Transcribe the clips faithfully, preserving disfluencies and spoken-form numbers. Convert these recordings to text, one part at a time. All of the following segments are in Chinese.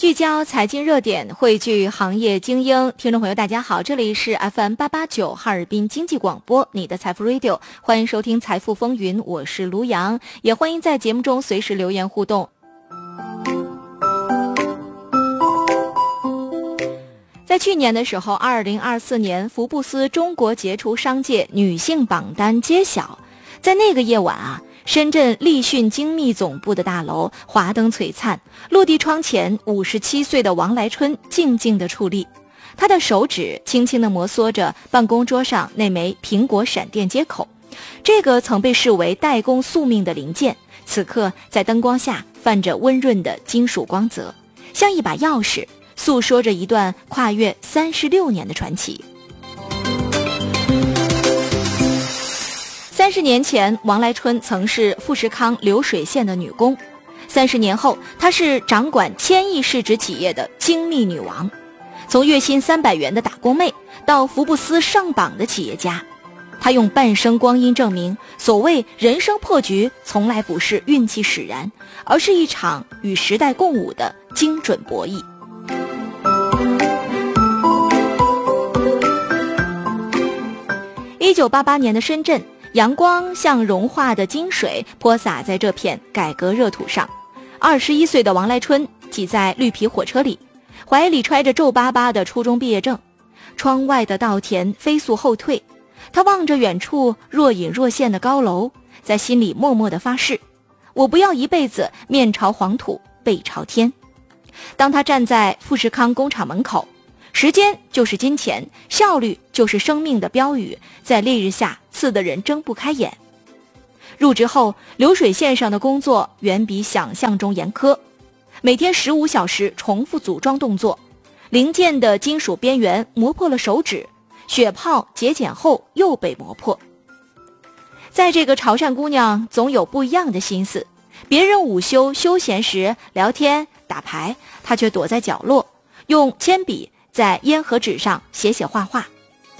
聚焦财经热点，汇聚行业精英。听众朋友大家好，这里是 F M 八八九哈尔滨经济广播，你的财富 Radio， 欢迎收听财富风云，我是卢阳，也欢迎在节目中随时留言互动。在去年的时候，二零二四年福布斯中国杰出商界女性榜单揭晓，在那个夜晚啊，深圳立讯精密总部的大楼华灯璀璨，落地窗前五十七岁的王来春静静地矗立，她的手指轻轻地摩挲着办公桌上那枚苹果闪电接口，这个曾被视为代工宿命的零件，此刻在灯光下泛着温润的金属光泽，像一把钥匙，诉说着一段跨越三十六年的传奇。三十年前，王来春曾是富士康流水线的女工；三十年后，她是掌管千亿市值企业的精密女王。从月薪三百元的打工妹，到福布斯上榜的企业家，她用半生光阴证明，所谓人生破局，从来不是运气使然，而是一场与时代共舞的精准博弈。一九八八年的深圳，阳光像融化的金水泼洒在这片改革热土上。二十一岁的王来春挤在绿皮火车里，怀里揣着皱巴巴的初中毕业证，窗外的稻田飞速后退，他望着远处若隐若现的高楼，在心里默默地发誓，我不要一辈子面朝黄土背朝天。当他站在富士康工厂门口，时间就是金钱，效率就是生命的标语在烈日下刺得人睁不开眼。入职后，流水线上的工作远比想象中严苛，每天十五小时重复组装动作，零件的金属边缘磨破了手指，血泡节俭后又被磨破。在这个潮汕姑娘总有不一样的心思，别人午休休闲时聊天打牌，她却躲在角落，用铅笔在烟盒纸上写写画画。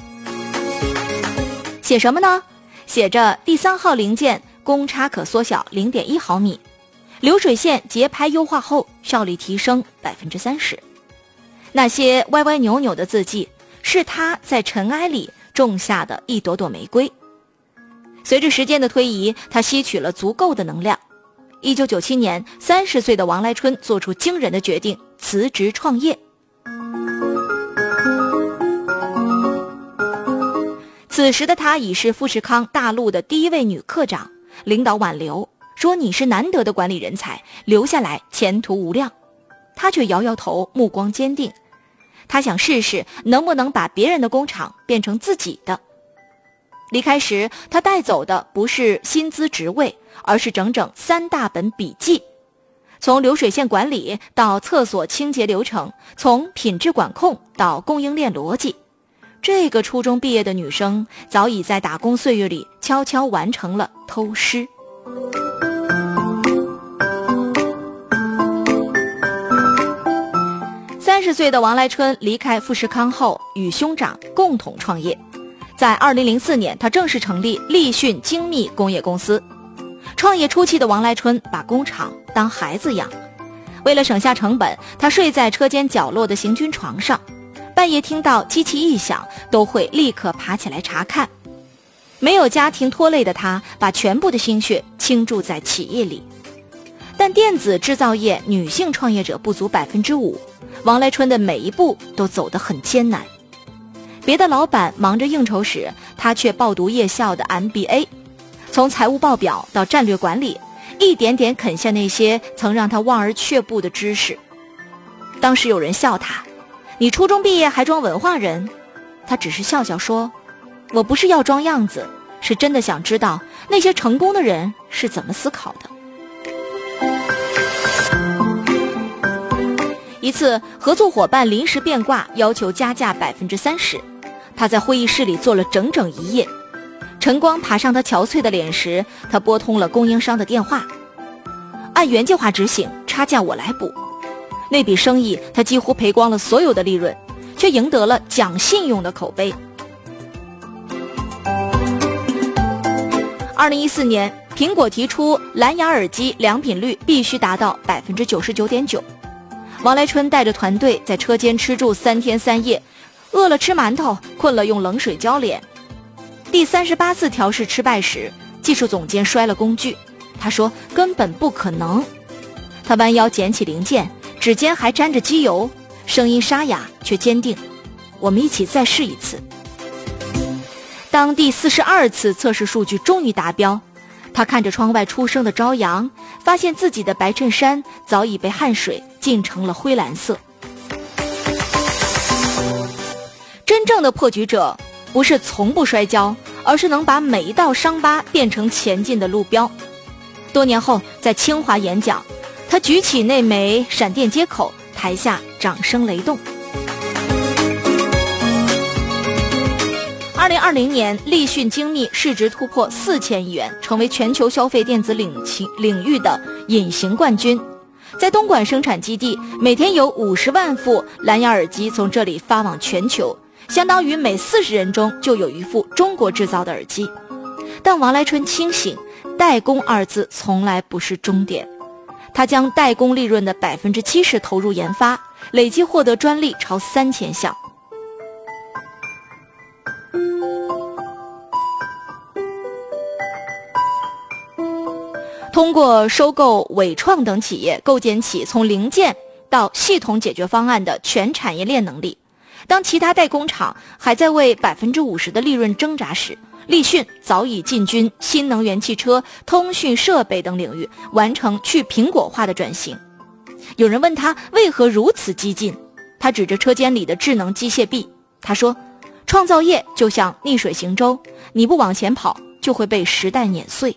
写什么呢？写着第三号零件公差可缩小 零点一毫米，流水线节拍优化后效率提升 百分之三十。 那些歪歪扭扭的字迹，是他在尘埃里种下的一朵朵玫瑰。随着时间的推移，他吸取了足够的能量。一九九七年，三十岁的王来春做出惊人的决定，辞职创业。此时的她已是富士康大陆的第一位女科长，领导挽留，说你是难得的管理人才，留下来前途无量。她却摇摇头，目光坚定。她想试试能不能把别人的工厂变成自己的。离开时，她带走的不是薪资职位，而是整整三大本笔记，从流水线管理到厕所清洁流程，从品质管控到供应链逻辑。这个初中毕业的女生早已在打工岁月里悄悄完成了偷师。三十岁的王来春离开富士康后，与兄长共同创业。在二零零四年，他正式成立立讯精密工业公司。创业初期的王来春把工厂当孩子养，为了省下成本，他睡在车间角落的行军床上，半夜听到机器异响都会立刻爬起来查看。没有家庭拖累的他，把全部的心血倾注在企业里。但电子制造业女性创业者不足 百分之五， 王来春的每一步都走得很艰难。别的老板忙着应酬时，他却报读夜校的 M B A， 从财务报表到战略管理，一点点啃下那些曾让他望而却步的知识。当时有人笑他，你初中毕业还装文化人？他只是笑笑说，我不是要装样子，是真的想知道那些成功的人是怎么思考的。一次合作伙伴临时变卦，要求加价 百分之三十， 他在会议室里坐了整整一夜。晨光爬上他憔悴的脸时，他拨通了供应商的电话，按原计划执行，差价我来补。那笔生意他几乎赔光了所有的利润，却赢得了讲信用的口碑。二零一四年，苹果提出蓝牙耳机良品率必须达到 百分之九十九点九。 王来春带着团队在车间吃住三天三夜，饿了吃馒头，困了用冷水浇脸。第三十八次调试失败时，技术总监摔了工具，他说根本不可能。他弯腰捡起零件，指尖还沾着机油，声音沙哑却坚定，我们一起再试一次。当第四十二次测试数据终于达标，他看着窗外初升的朝阳，发现自己的白衬衫早已被汗水浸成了灰蓝色。真正的破局者不是从不摔跤，而是能把每一道伤疤变成前进的路标。多年后在清华演讲，他举起那枚闪电接口，台下掌声雷动。二零二零年，立讯精密市值突破四千亿元，成为全球消费电子领领域的隐形冠军。在东莞生产基地，每天有五十万副蓝牙耳机从这里发往全球，相当于每四十人中就有一副中国制造的耳机。但王来春清醒，代工二字从来不是终点。他将代工利润的百分之七十投入研发，累计获得专利超三千项。通过收购伟创等企业，构建起从零件到系统解决方案的全产业链能力。当其他代工厂还在为百分之五十的利润挣扎时，立讯早已进军新能源汽车、通讯设备等领域，完成去苹果化的转型。有人问他为何如此激进，他指着车间里的智能机械臂，他说：创造业就像逆水行舟，你不往前跑，就会被时代碾碎。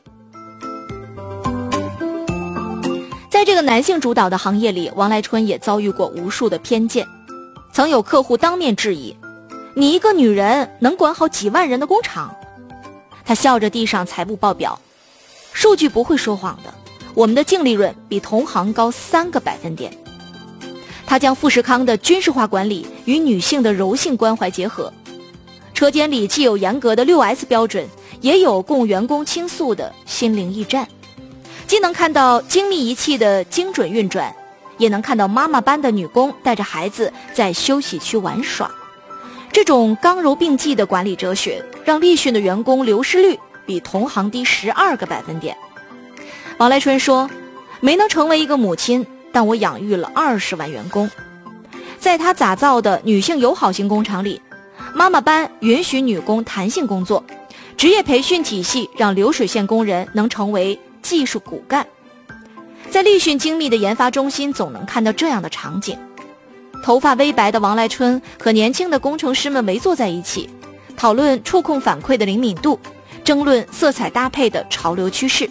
在这个男性主导的行业里，王来春也遭遇过无数的偏见。曾有客户当面质疑，你一个女人能管好几万人的工厂？他笑着递上财务报表，数据不会说谎的，我们的净利润比同行高三个百分点。他将富士康的军事化管理与女性的柔性关怀结合，车间里既有严格的 六 S 标准，也有供员工倾诉的心灵驿站，既能看到精密仪器的精准运转，也能看到妈妈班的女工带着孩子在休息区玩耍。这种刚柔并济的管理哲学，让立讯的员工流失率比同行低十二个百分点。王来春说，没能成为一个母亲，但我养育了二十万员工。在他打造的女性友好型工厂里，妈妈班允许女工弹性工作，职业培训体系让流水线工人能成为技术骨干。在立讯精密的研发中心，总能看到这样的场景：头发微白的王来春和年轻的工程师们围坐在一起，讨论触控反馈的灵敏度，争论色彩搭配的潮流趋势。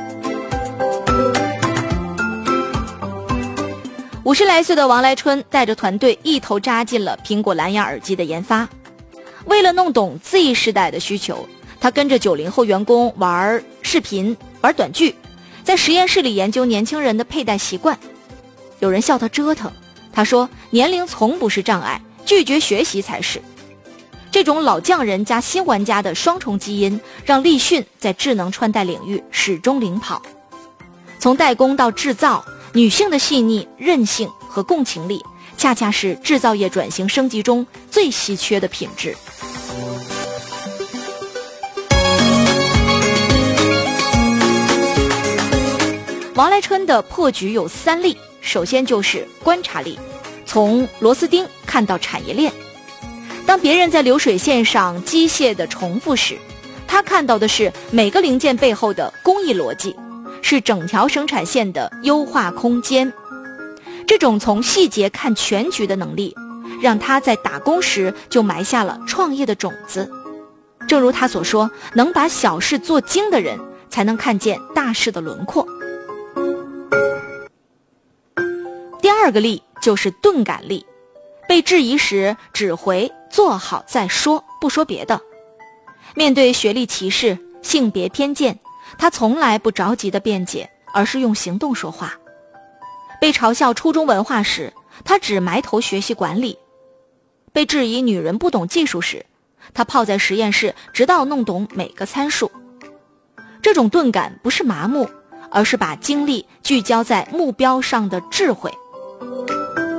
五十来岁的王来春带着团队一头扎进了苹果蓝牙耳机的研发。为了弄懂 Z 世代的需求，他跟着九零后员工玩视频、玩短剧，在实验室里研究年轻人的佩戴习惯。有人笑他折腾，他说年龄从不是障碍，拒绝学习才是。这种老匠人加新玩家的双重基因，让立讯在智能穿戴领域始终领跑。从代工到制造，女性的细腻、韧性和共情力，恰恰是制造业转型升级中最稀缺的品质。王来春的破局有三力，首先就是观察力，从螺丝钉看到产业链。当别人在流水线上机械的重复时，他看到的是每个零件背后的工艺逻辑，是整条生产线的优化空间。这种从细节看全局的能力，让他在打工时就埋下了创业的种子。正如他所说，能把小事做精的人，才能看见大事的轮廓。第二个力就是钝感力，被质疑时只回做好再说，不说别的。面对学历歧视、性别偏见，他从来不着急的辩解，而是用行动说话。被嘲笑初中文化时，他只埋头学习管理；被质疑女人不懂技术时，他泡在实验室直到弄懂每个参数。这种钝感不是麻木，而是把精力聚焦在目标上的智慧。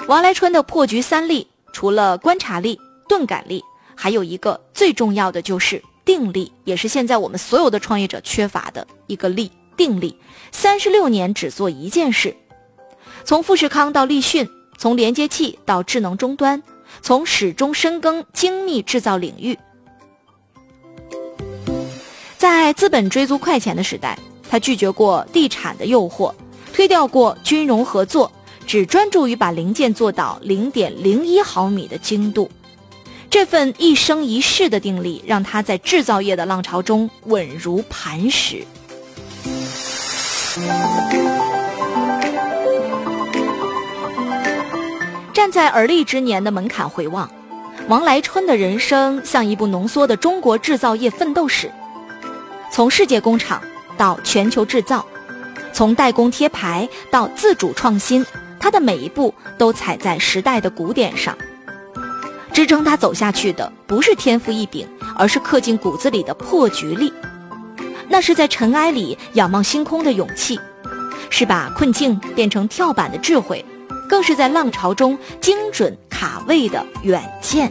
王来春的破局三力，除了观察力、钝感力，还有一个最重要的就是定力，也是现在我们所有的创业者缺乏的一个力，定力。三十六年只做一件事，从富士康到立讯，从连接器到智能终端，从始终深耕精密制造领域。在资本追逐快钱的时代，他拒绝过地产的诱惑，推掉过军容合作，只专注于把零件做到 零点零一毫米的精度。这份一生一世的定力，让他在制造业的浪潮中稳如磐石。站在而立之年的门槛回望，王来春的人生像一部浓缩的中国制造业奋斗史。从世界工厂到全球制造，从代工贴牌到自主创新，他的每一步都踩在时代的鼓点上。支撑他走下去的不是天赋异禀，而是刻进骨子里的破局力。那是在尘埃里仰望星空的勇气，是把困境变成跳板的智慧，更是在浪潮中精准卡位的远见。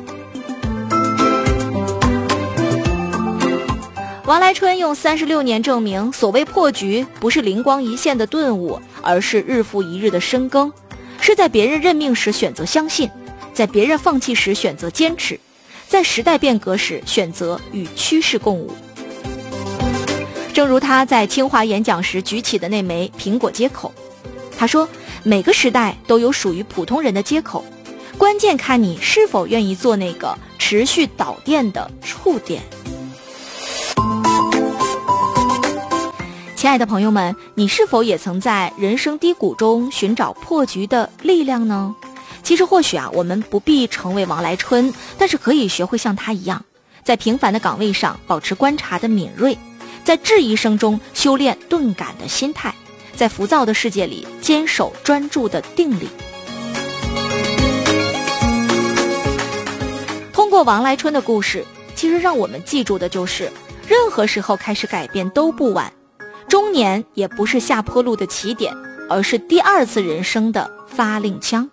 王来春用三十六年证明，所谓破局不是灵光一现的顿悟，而是日复一日的深耕，是在别人认命时选择相信，在别人放弃时选择坚持，在时代变革时选择与趋势共舞。正如他在清华演讲时举起的那枚苹果接口，他说，每个时代都有属于普通人的接口，关键看你是否愿意做那个持续导电的触点。亲爱的朋友们，你是否也曾在人生低谷中寻找破局的力量呢？其实或许啊，我们不必成为王来春，但是可以学会像他一样，在平凡的岗位上保持观察的敏锐，在质疑声中修炼钝感的心态，在浮躁的世界里坚守专注的定力。通过王来春的故事，其实让我们记住的就是，任何时候开始改变都不晚，中年也不是下坡路的起点，而是第二次人生的发令枪。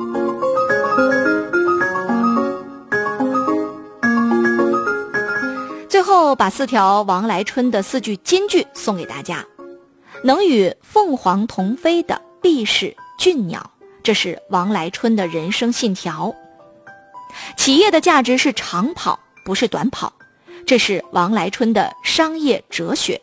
最后把四条王来春的四句金句送给大家。能与凤凰同飞的必是俊鸟，这是王来春的人生信条。企业的价值是长跑，不是短跑，这是王来春的商业哲学。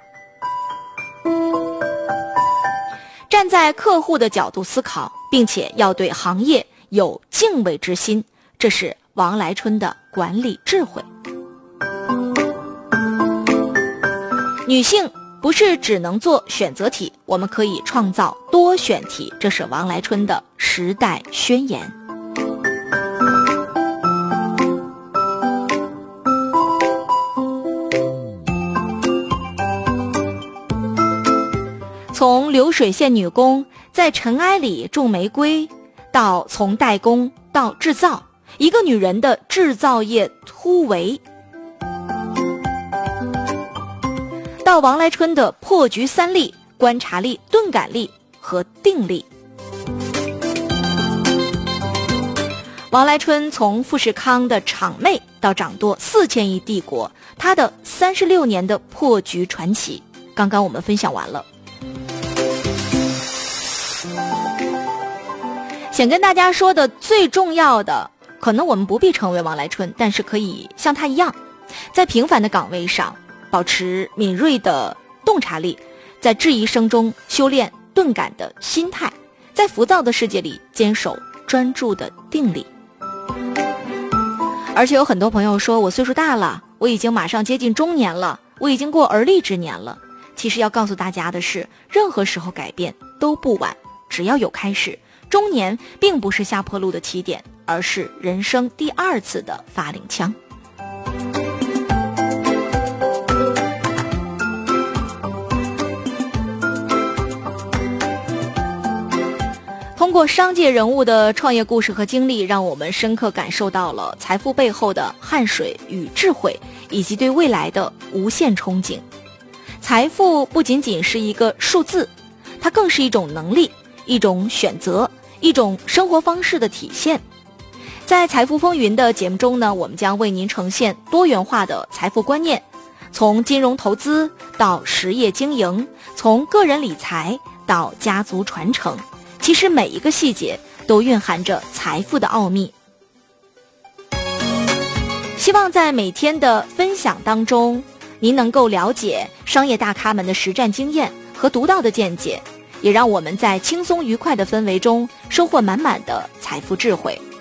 站在客户的角度思考，并且要对行业有敬畏之心，这是王来春的管理智慧。女性不是只能做选择题，我们可以创造多选题，这是王来春的时代宣言。从流水线女工在尘埃里种玫瑰，到从代工到制造，一个女人的制造业突围，到王来春的破局三力：观察力、钝感力和定力。王来春从富士康的厂妹到掌舵四千亿帝国，他的三十六年的破局传奇，刚刚我们分享完了。想跟大家说的最重要的，可能我们不必成为王来春，但是可以像他一样，在平凡的岗位上保持敏锐的洞察力，在质疑声中修炼钝感的心态，在浮躁的世界里坚守专注的定力。而且有很多朋友说，我岁数大了，我已经马上接近中年了，我已经过而立之年了。其实要告诉大家的是，任何时候改变都不晚，只要有开始。中年并不是下坡路的起点，而是人生第二次的发令枪。通过商界人物的创业故事和经历，让我们深刻感受到了财富背后的汗水与智慧，以及对未来的无限憧憬。财富不仅仅是一个数字，它更是一种能力，一种选择， 一种生活方式的体现。在财富风云的节目中呢，我们将为您呈现多元化的财富观念，从金融投资到实业经营，从个人理财到家族传承，其实每一个细节都蕴含着财富的奥秘。希望在每天的分享当中，您能够了解商业大咖们的实战经验和独到的见解，也让我们在轻松愉快的氛围中收获满满的财富智慧。